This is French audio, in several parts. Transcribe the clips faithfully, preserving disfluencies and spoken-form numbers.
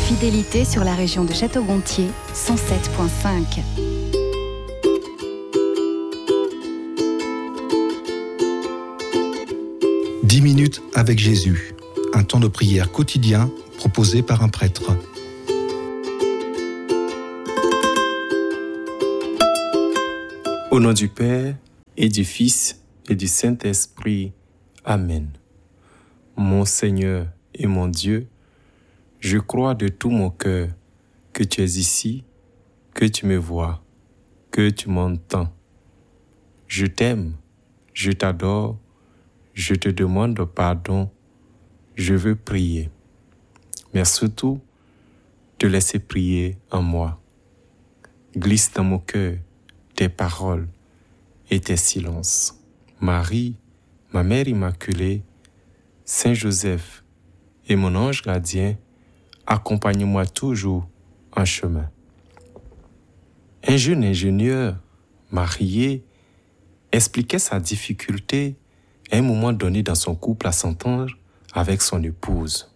Fidélité sur la région de Château-Gontier, cent sept virgule cinq. dix minutes avec Jésus, un temps de prière quotidien proposé par un prêtre. Au nom du Père et du Fils et du Saint-Esprit. Amen. Mon Seigneur et mon Dieu, je crois de tout mon cœur que tu es ici, que tu me vois, que tu m'entends. Je t'aime, je t'adore, je te demande pardon, je veux prier. Mais surtout, te laisser prier en moi. Glisse dans mon cœur tes paroles et tes silences. Marie, ma mère immaculée, Saint Joseph et mon ange gardien, accompagne-moi toujours en chemin. Un jeune ingénieur marié expliquait sa difficulté à un moment donné dans son couple à s'entendre avec son épouse.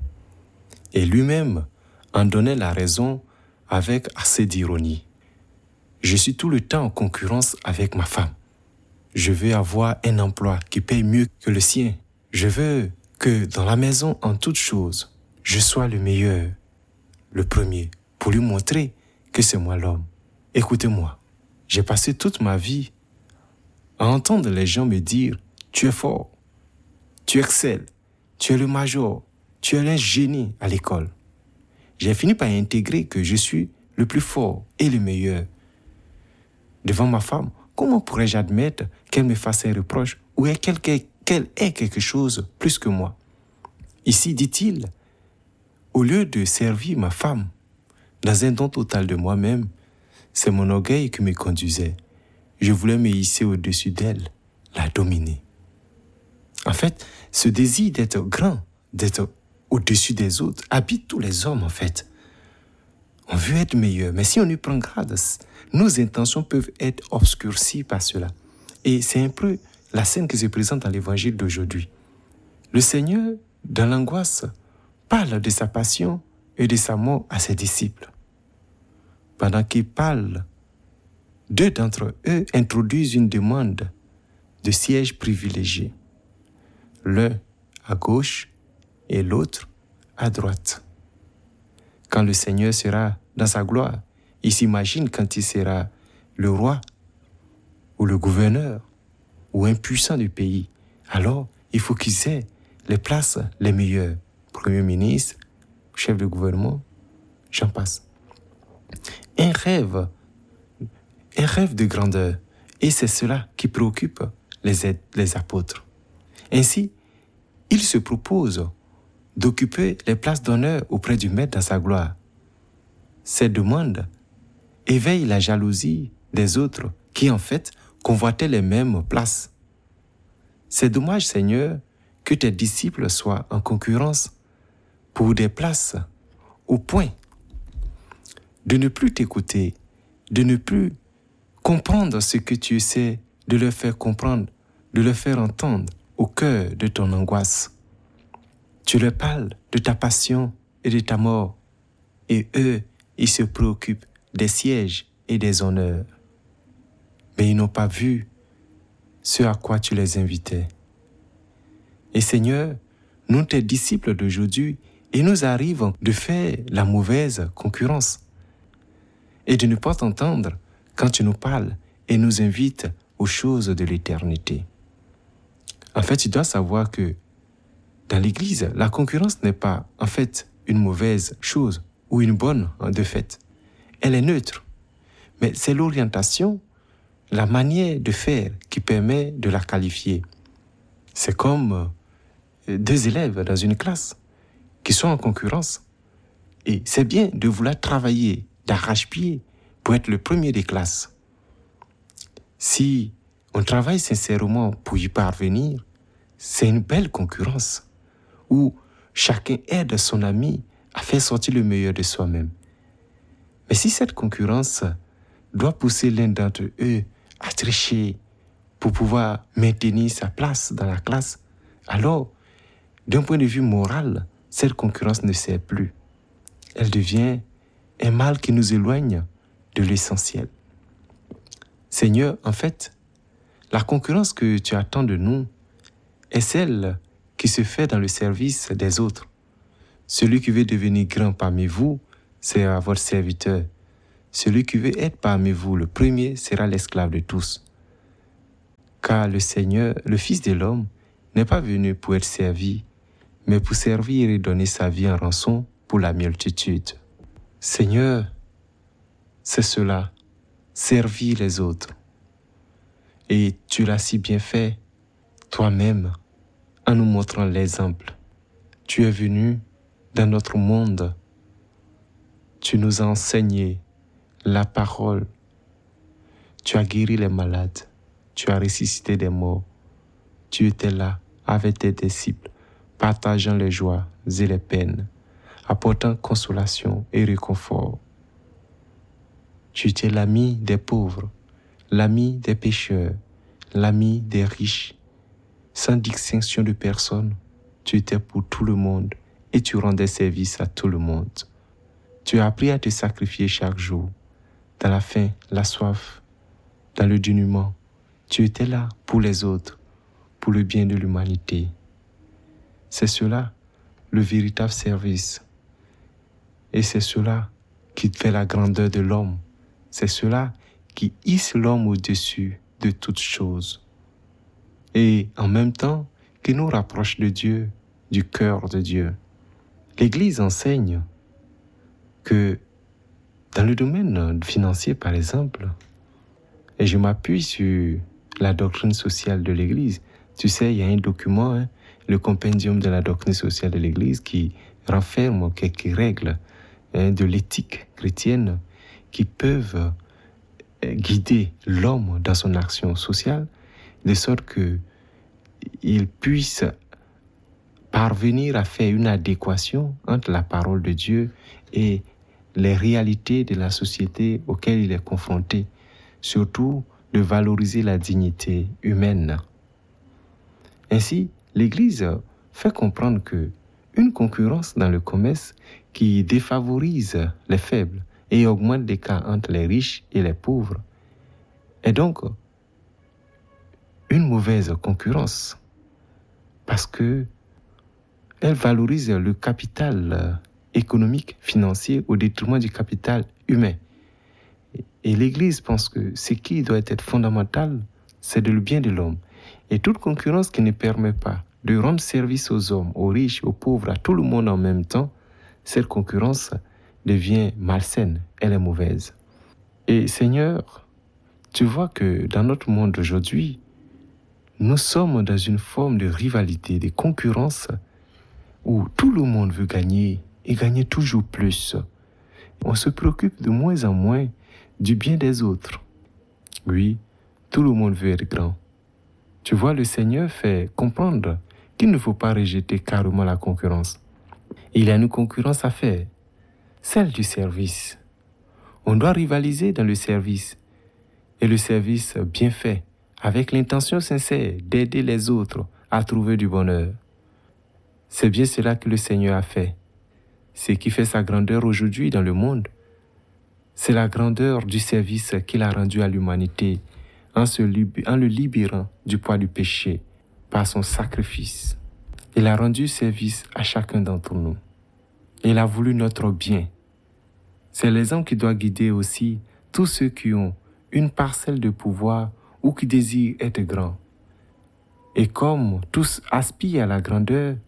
Et lui-même en donnait la raison avec assez d'ironie. Je suis tout le temps en concurrence avec ma femme. Je veux avoir un emploi qui paye mieux que le sien. Je veux que dans la maison, en toutes choses, je sois le meilleur, le premier, pour lui montrer que c'est moi l'homme. Écoutez-moi, j'ai passé toute ma vie à entendre les gens me dire « Tu es fort, tu excelles, tu es le major, tu es un génie à l'école. » J'ai fini par intégrer que je suis le plus fort et le meilleur. Devant ma femme, comment pourrais-je admettre qu'elle me fasse un reproche ou qu'elle ait quelque chose plus que moi? Ici, dit-il, au lieu de servir ma femme dans un don total de moi-même, c'est mon orgueil qui me conduisait. Je voulais me hisser au-dessus d'elle, la dominer. En fait, ce désir d'être grand, d'être au-dessus des autres, habite tous les hommes en fait. On veut être meilleur, mais si on y prend garde, nos intentions peuvent être obscurcies par cela. Et c'est un peu la scène qui se présente dans l'évangile d'aujourd'hui. Le Seigneur, dans l'angoisse, parle de sa passion et de sa mort à ses disciples. Pendant qu'il parle, deux d'entre eux introduisent une demande de siège privilégié. L'un à gauche et l'autre à droite. Quand le Seigneur sera dans sa gloire, il s'imagine quand il sera le roi ou le gouverneur ou un puissant du pays. Alors, il faut qu'ils aient les places les meilleures. Premier ministre, chef de gouvernement, j'en passe. Un rêve, un rêve de grandeur. Et c'est cela qui préoccupe les, aides, les apôtres. Ainsi, ils se proposent d'occuper les places d'honneur auprès du Maître dans sa gloire. Ces demandes éveillent la jalousie des autres qui, en fait, convoitaient les mêmes places. C'est dommage, Seigneur, que tes disciples soient en concurrence pour des places au point de ne plus t'écouter, de ne plus comprendre ce que tu essaies de leur faire comprendre, de leur faire entendre au cœur de ton angoisse. Tu leur parles de ta passion et de ta mort, et eux, ils se préoccupent des sièges et des honneurs. Mais ils n'ont pas vu ce à quoi tu les invitais. Et Seigneur, nous, tes disciples d'aujourd'hui, il nous arrive de faire la mauvaise concurrence et de ne pas t'entendre quand tu nous parles et nous invites aux choses de l'éternité. En fait, tu dois savoir que dans l'Église, la concurrence n'est pas en fait une mauvaise chose ou une bonne de fait. Elle est neutre, mais c'est l'orientation, la manière de faire qui permet de la qualifier. C'est comme deux élèves dans une classe qui sont en concurrence. Et c'est bien de vouloir travailler d'arrache-pied pour être le premier des classes. Si on travaille sincèrement pour y parvenir, c'est une belle concurrence où chacun aide son ami à faire sortir le meilleur de soi-même. Mais si cette concurrence doit pousser l'un d'entre eux à tricher pour pouvoir maintenir sa place dans la classe, alors, d'un point de vue moral, cette concurrence ne sert plus. elle devient un mal qui nous éloigne de l'essentiel. Seigneur, en fait, la concurrence que tu attends de nous est celle qui se fait dans le service des autres. Celui qui veut devenir grand parmi vous sera votre serviteur. Celui qui veut être parmi vous le premier sera l'esclave de tous. Car le Seigneur, le Fils de l'homme, n'est pas venu pour être servi, mais pour servir et donner sa vie en rançon pour la multitude. Seigneur, c'est cela, servir les autres. Et tu l'as si bien fait, toi-même, en nous montrant l'exemple. Tu es venu dans notre monde. Tu nous as enseigné la parole. Tu as guéri les malades. Tu as ressuscité des morts. Tu étais là avec tes disciples, partageant les joies et les peines, apportant consolation et réconfort. Tu étais l'ami des pauvres, l'ami des pécheurs, l'ami des riches. Sans distinction de personne, tu étais pour tout le monde et tu rendais service à tout le monde. Tu as appris à te sacrifier chaque jour, dans la faim, la soif, dans le dénuement. Tu étais là pour les autres, pour le bien de l'humanité. C'est cela, le véritable service. Et c'est cela qui fait la grandeur de l'homme. C'est cela qui hisse l'homme au-dessus de toutes choses. Et en même temps, qui nous rapproche de Dieu, du cœur de Dieu. L'Église enseigne que dans le domaine financier, par exemple, et je m'appuie sur la doctrine sociale de l'Église. Tu sais, il y a un document, hein, le compendium de la doctrine sociale de l'Église, qui renferme quelques règles hein, de l'éthique chrétienne qui peuvent guider l'homme dans son action sociale, de sorte qu'il puisse parvenir à faire une adéquation entre la parole de Dieu et les réalités de la société auxquelles il est confronté, surtout de valoriser la dignité humaine. Ainsi, l'Église fait comprendre que une concurrence dans le commerce qui défavorise les faibles et augmente l'écart entre les riches et les pauvres est donc une mauvaise concurrence parce que elle valorise le capital économique, financier au détriment du capital humain. Et l'Église pense que ce qui doit être fondamental, c'est le bien de l'homme. Et toute concurrence qui ne permet pas de rendre service aux hommes, aux riches, aux pauvres, à tout le monde en même temps, cette concurrence devient malsaine, elle est mauvaise. Et Seigneur, tu vois que dans notre monde d'aujourd'hui, nous sommes dans une forme de rivalité, de concurrence, où tout le monde veut gagner et gagner toujours plus. On se préoccupe de moins en moins du bien des autres. Oui, tout le monde veut être grand. Tu vois, le Seigneur fait comprendre qu'il ne faut pas rejeter carrément la concurrence. Il y a une concurrence à faire, celle du service. On doit rivaliser dans le service, et le service bien fait, avec l'intention sincère d'aider les autres à trouver du bonheur. C'est bien cela que le Seigneur a fait. Ce qui fait sa grandeur aujourd'hui dans le monde, c'est la grandeur du service qu'il a rendu à l'humanité en, se lib- en le libérant du poids du péché par son sacrifice. Il a rendu service à chacun d'entre nous. Il a voulu notre bien. C'est l'exemple qui doit guider aussi tous ceux qui ont une parcelle de pouvoir ou qui désirent être grands. Et comme tous aspirent à la grandeur,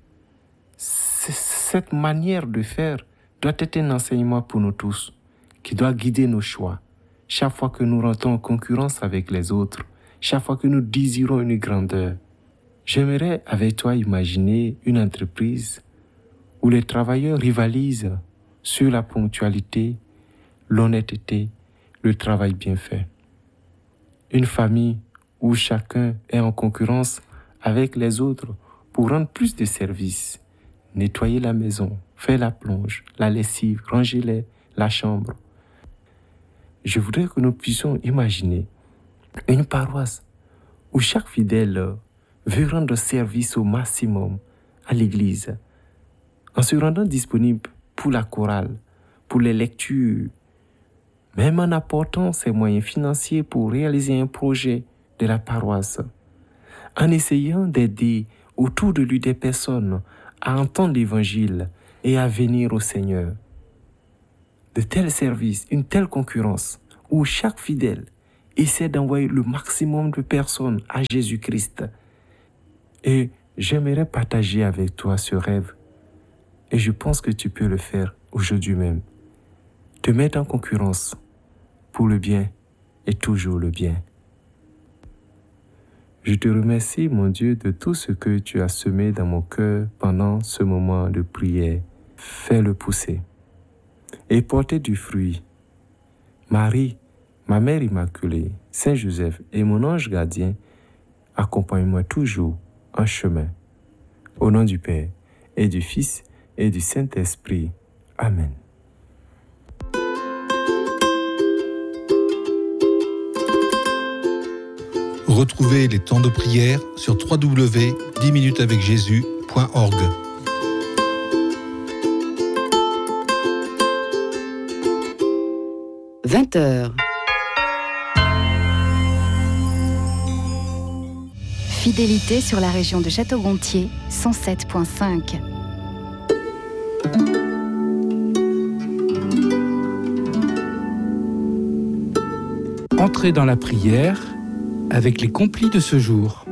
cette manière de faire doit être un enseignement pour nous tous, qui doit guider nos choix. Chaque fois que nous rentrons en concurrence avec les autres, chaque fois que nous désirons une grandeur, j'aimerais avec toi imaginer une entreprise où les travailleurs rivalisent sur la ponctualité, l'honnêteté, le travail bien fait. Une famille où chacun est en concurrence avec les autres pour rendre plus de services, nettoyer la maison, faire la plonge, la lessive, ranger les, la chambre. Je voudrais que nous puissions imaginer une paroisse où chaque fidèle veut rendre service au maximum à l'Église, en se rendant disponible pour la chorale, pour les lectures, même en apportant ses moyens financiers pour réaliser un projet de la paroisse, en essayant d'aider autour de lui des personnes à entendre l'Évangile et à venir au Seigneur. De tels services, une telle concurrence, où chaque fidèle essaie d'envoyer le maximum de personnes à Jésus-Christ. Et j'aimerais partager avec toi ce rêve. Et je pense que tu peux le faire aujourd'hui même. Te mettre en concurrence pour le bien et toujours le bien. Je te remercie, mon Dieu, de tout ce que tu as semé dans mon cœur pendant ce moment de prière. Fais-le pousser et porter du fruit. Marie, ma Mère Immaculée, Saint Joseph et mon ange gardien, accompagne-moi toujours en chemin. Au nom du Père et du Fils et du Saint-Esprit. Amen. Retrouvez les temps de prière sur w w w point dix minutes avec jésus point org. vingt heures. Fidélité sur la région de Château-Gontier, cent sept virgule cinq. Entrez dans la prière avec les complis de ce jour.